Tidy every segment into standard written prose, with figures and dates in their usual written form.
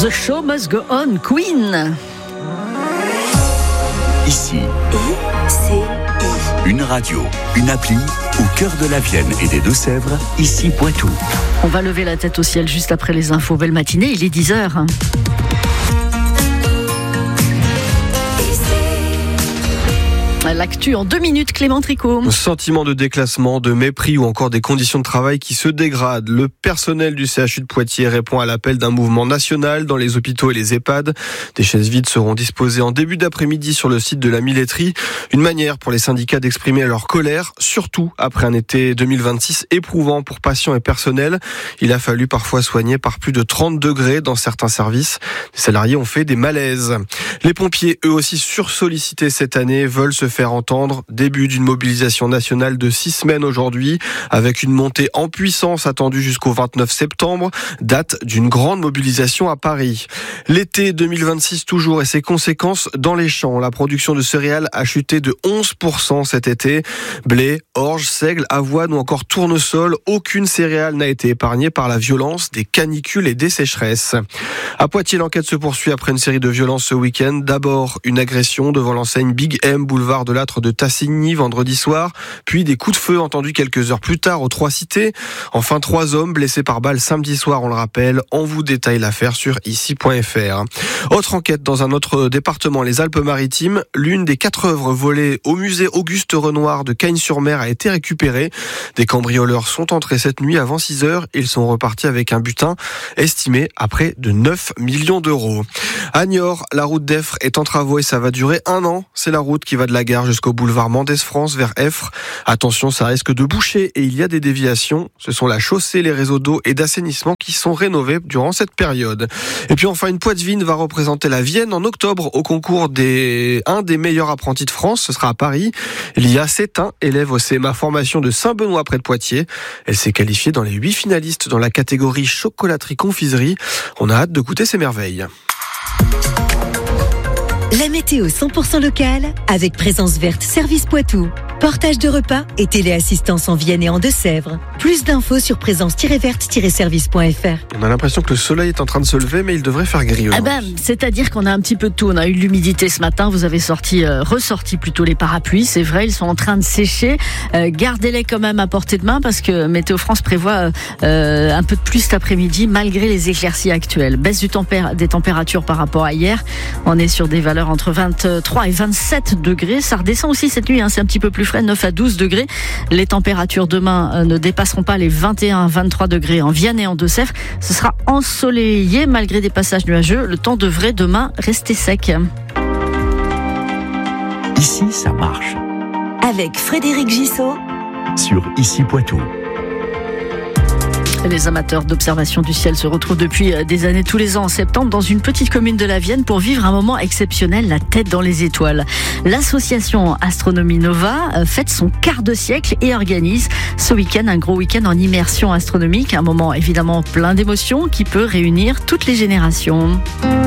The Show Must Go On, Queen. Ici, une radio, une appli au cœur de la Vienne et des Deux-Sèvres, ici Poitou. On va lever la tête au ciel juste après les infos. Belle matinée, il est 10h. L'actu en 2 minutes, Clément Tricot. Sentiment de déclassement, de mépris ou encore des conditions de travail qui se dégradent. Le personnel du CHU de Poitiers répond à l'appel d'un mouvement national dans les hôpitaux et les EHPAD. Des chaises vides seront disposées en début d'après-midi sur le site de la Milletterie. Une manière pour les syndicats d'exprimer leur colère, surtout après un été 2026 éprouvant pour patients et personnel. Il a fallu parfois soigner par plus de 30 degrés dans certains services. Les salariés ont fait des malaises. Les pompiers, eux aussi sursollicités cette année, veulent se faire entendre. Début d'une mobilisation nationale de 6 semaines aujourd'hui, avec une montée en puissance attendue jusqu'au 29 septembre, date d'une grande mobilisation à Paris. L'été 2026 toujours et ses conséquences dans les champs. La production de céréales a chuté de 11% cet été. Blé, orge, seigle, avoine ou encore tournesol, aucune céréale n'a été épargnée par la violence des canicules et des sécheresses. À Poitiers, l'enquête se poursuit après une série de violences ce week-end. D'abord, une agression devant l'enseigne Big M, boulevard de Lattre de Tassigny, vendredi soir. Puis des coups de feu entendus quelques heures plus tard aux Trois-Cités. Enfin, 3 hommes blessés par balle samedi soir, on le rappelle. On vous détaille l'affaire sur ici.fr. Autre enquête dans un autre département, les Alpes-Maritimes. L'une des 4 œuvres volées au musée Auguste Renoir de Cagnes-sur-Mer a été récupérée. Des cambrioleurs sont entrés cette nuit avant 6h. Ils sont repartis avec un butin estimé à près de 9 millions d'euros. À Niort, la route d'Effre est en travaux et ça va durer 1 an. C'est la route qui va de la gare jusqu'au boulevard Mendès-France vers Effre. Attention, ça risque de boucher et il y a des déviations. Ce sont la chaussée, les réseaux d'eau et d'assainissement qui sont rénovés durant cette période. Et puis enfin, une Poitevine va représenter la Vienne en octobre au concours un des meilleurs apprentis de France. Ce sera à Paris. Lia Sétain, élève au CMA Formation de Saint-Benoît près de Poitiers. Elle s'est qualifiée dans les 8 finalistes dans la catégorie chocolaterie-confiserie. On a hâte de goûter ces merveilles. La météo 100% locale avec Présence Verte Service Poitou. Portage de repas et téléassistance en Vienne et en Deux-Sèvres. Plus d'infos sur présence-verte-service.fr. On a l'impression que le soleil est en train de se lever, mais il devrait faire gris. C'est-à-dire qu'on a un petit peu de tout. On a eu de l'humidité ce matin. Vous avez ressorti plutôt les parapluies. C'est vrai, ils sont en train de sécher. Gardez-les quand même à portée de main parce que Météo France prévoit un peu de pluie cet après-midi malgré les éclaircies actuelles. Baisse des températures par rapport à hier. On est sur des valeurs entre 23 et 27 degrés. Ça redescend aussi cette nuit. C'est un petit peu plus frais, 9 à 12 degrés. Les températures demain ne dépasseront pas les 21 à 23 degrés en Vienne et en Deux-Sèvres. Ce sera ensoleillé malgré des passages nuageux. Le temps devrait demain rester sec. Ici, ça marche. Avec Frédéric Gissot Sur Ici Poitou. Les amateurs d'observation du ciel se retrouvent depuis des années tous les ans en septembre dans une petite commune de la Vienne pour vivre un moment exceptionnel, la tête dans les étoiles. L'association Astronomie Nova fête son quart de siècle et organise ce week-end un gros week-end en immersion astronomique, un moment évidemment plein d'émotions qui peut réunir toutes les générations.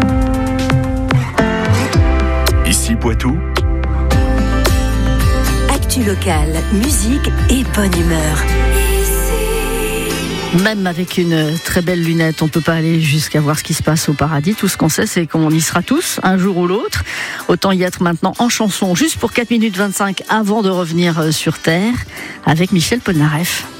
Ici Poitou. Actu locale, musique et bonne humeur. Même avec une très belle lunette, on peut pas aller jusqu'à voir ce qui se passe au paradis. Tout ce qu'on sait, c'est qu'on y sera tous, un jour ou l'autre. Autant y être maintenant en chanson, juste pour 4 minutes 25 avant de revenir sur Terre, avec Michel Polnareff.